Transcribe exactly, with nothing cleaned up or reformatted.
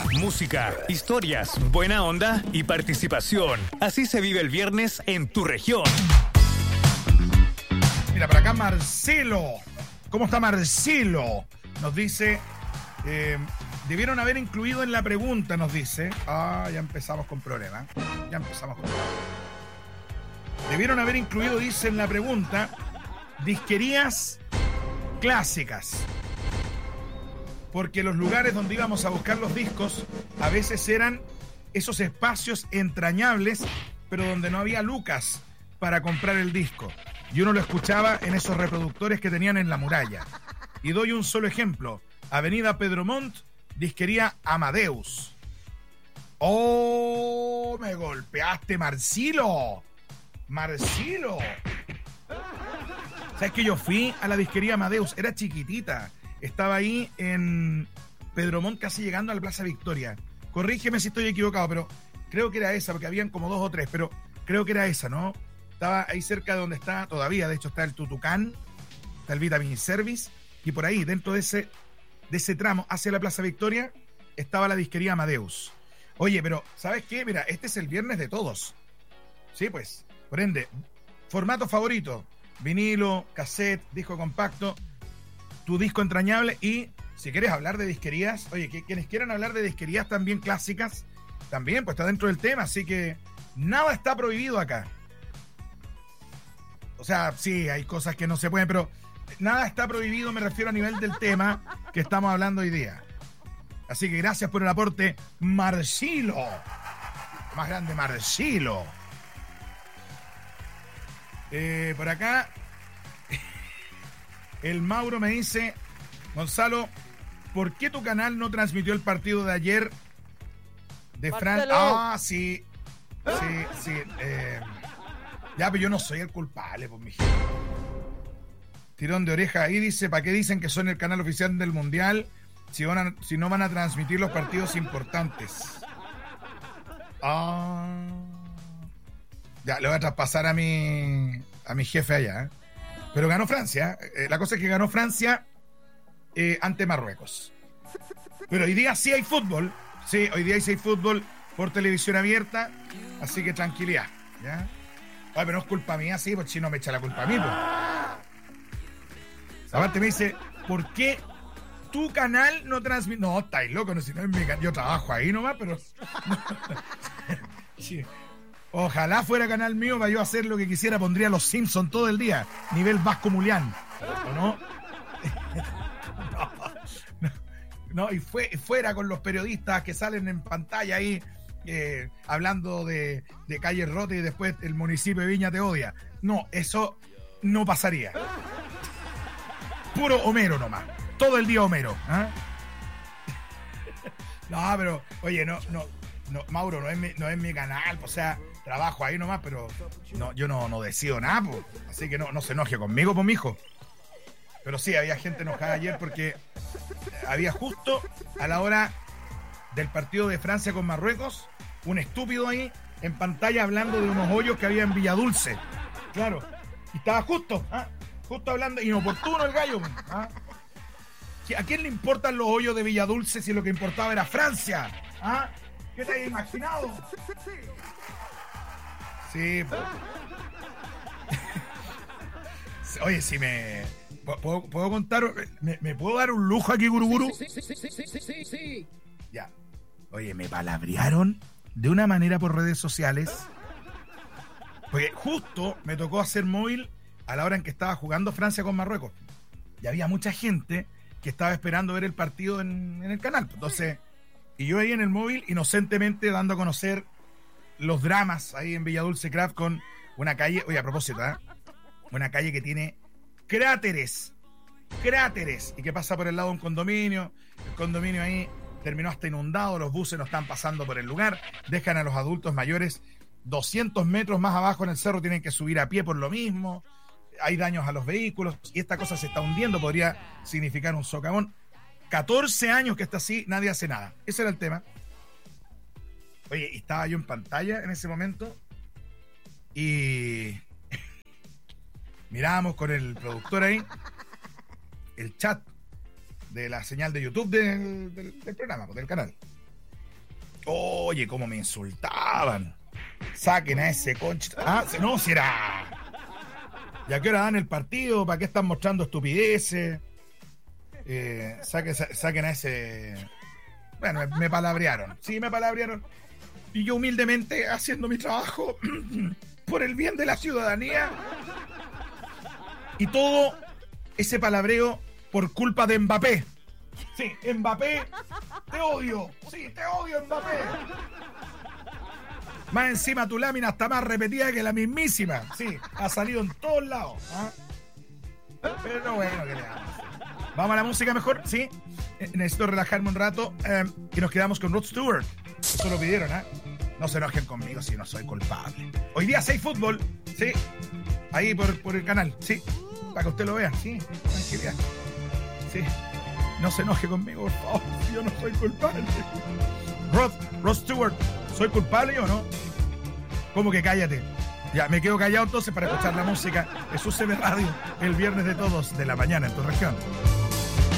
Música, historias, buena onda y participación. Así se vive el viernes en tu región. Mira, por acá Marcelo. ¿Cómo está Marcelo? Nos dice, eh, debieron haber incluido en la pregunta, nos dice. Ah, ya empezamos con problemas. Ya empezamos con problemas. Debieron haber incluido, dice en la pregunta, disquerías clásicas. Porque los lugares donde íbamos a buscar los discos a veces eran esos espacios entrañables, pero donde no había lucas para comprar el disco. Y uno lo escuchaba en esos reproductores que tenían en la muralla. Y doy un solo ejemplo. Avenida Pedro Montt, disquería Amadeus. ¡Oh! ¡Me golpeaste, Marcelo! ¡Marcelo! ¿Sabes que yo fui a la disquería Amadeus? Era chiquitita. Estaba ahí en Pedro Montt, casi llegando a la Plaza Victoria. Corrígeme si estoy equivocado, pero creo que era esa, porque habían como dos o tres, pero creo que era esa, ¿no? Estaba ahí cerca de donde está, todavía, de hecho, está el Tutucán, está el Vitamin Service, y por ahí, dentro de ese, de ese tramo, hacia la Plaza Victoria, estaba la disquería Amadeus. Oye, pero, ¿sabes qué? Mira, este es el viernes de todos. Sí, pues, por ende, formato favorito, vinilo, cassette, disco compacto, tu disco entrañable, y si quieres hablar de disquerías, oye, que quienes quieran hablar de disquerías también clásicas, también, pues está dentro del tema, así que nada está prohibido acá. O sea, sí, hay cosas que no se pueden, pero nada está prohibido, me refiero a nivel del tema que estamos hablando hoy día. Así que gracias por el aporte, Marcelo. Más grande, Marcelo. Eh, por acá, el Mauro me dice, Gonzalo, ¿por qué tu canal no transmitió el partido de ayer de Francia? Ah, sí, sí, sí. Eh, ya, pero yo no soy el culpable, pues, mi gente. Tirón de oreja ahí, dice, ¿para qué dicen que son el canal oficial del Mundial si, van a, si no van a transmitir los partidos importantes? Ah, ya, le voy a traspasar a mi, a mi jefe allá, ¿eh? Pero ganó Francia. Eh, la cosa es que ganó Francia eh, ante Marruecos. Pero hoy día sí hay fútbol. Sí, hoy día sí hay fútbol por televisión abierta. Así que tranquilidad, ¿ya? Ay, pero no es culpa mía, sí, pues Chino me echa la culpa a mí, pues. Aparte me dice, ¿por qué tu canal no transmite? No, estáis loco, no, si no es mi canal. Yo trabajo ahí nomás, pero... sí. Ojalá fuera canal mío para yo hacer lo que quisiera, pondría los Simpsons todo el día, nivel Vasco Mulián, ¿o no? no, no, no, y fue, fuera con los periodistas que salen en pantalla ahí, eh, hablando de, de Calle Rote y después el municipio de Viña te odia. No, eso no pasaría. Puro Homero nomás, todo el día Homero, ¿eh? No, pero, oye, no, no, no, Mauro, no es mi, no es mi canal, o sea... Trabajo ahí nomás, pero no, yo no, no decido nada, pues. Así que no, no se enoje conmigo, pues, mijo. Pero sí, había gente enojada ayer porque había justo a la hora del partido de Francia con Marruecos, un estúpido ahí en pantalla hablando de unos hoyos que había en Villadulce. Claro. Y estaba justo, ¿ah? Justo hablando, inoportuno el gallo, ¿ah? ¿A quién le importan los hoyos de Villadulce si lo que importaba era Francia? ¿Ah? ¿Qué te has imaginado? Sí, pues. Oye, si me... ¿Puedo, puedo contar? ¿Me, ¿Me puedo dar un lujo aquí, Guruguru? Sí, sí, sí, sí, sí, sí, sí, sí. Ya. Oye, me palabrearon de una manera por redes sociales. Porque justo me tocó hacer móvil a la hora en que estaba jugando Francia con Marruecos. Y había mucha gente que estaba esperando ver el partido en, en el canal. Entonces, y yo ahí en el móvil, inocentemente dando a conocer los dramas ahí en Villadulce Craft con una calle, oye, a propósito, ¿eh? Una calle que tiene cráteres, cráteres, y que pasa por el lado de un condominio. El condominio ahí terminó hasta inundado, los buses no están pasando por el lugar, dejan a los adultos mayores doscientos metros más abajo en el cerro, tienen que subir a pie por lo mismo, hay daños a los vehículos, y esta cosa se está hundiendo, podría significar un socavón. catorce años que está así, nadie hace nada. Ese era el tema. Oye, estaba yo en pantalla en ese momento y mirábamos con el productor ahí el chat de la señal de YouTube del, del, del programa, del canal. Oye, cómo me insultaban. Saquen a ese concha. Ah, no, si era. ¿Y a qué hora dan el partido? ¿Para qué están mostrando estupideces? Eh, saquen, saquen a ese. Bueno, me, me palabrearon. Sí, me palabrearon. Y yo humildemente haciendo mi trabajo por el bien de la ciudadanía. Y todo ese palabreo por culpa de Mbappé. Sí, Mbappé, te odio. Sí, te odio, Mbappé. Más encima tu lámina está más repetida que la mismísima. Sí, ha salido en todos lados. ¿Ah? Pero bueno, ¿qué le damos? Vamos a la música mejor, ¿sí? Necesito relajarme un rato eh, y nos quedamos con Rod Stewart. Eso lo pidieron, ¿eh? No se enojen conmigo si no soy culpable. Hoy día seis fútbol, ¿sí? Ahí por, por el canal, ¿sí? Para que usted lo vea, ¿sí? Tranquilidad. Sí. No se enoje conmigo, por favor, si yo no soy culpable. Rod, Rod Stewart, ¿soy culpable o no? ¿Cómo que cállate? Ya, me quedo callado entonces para escuchar la música. Es U C B Radio, el viernes de todos de la mañana en tu región.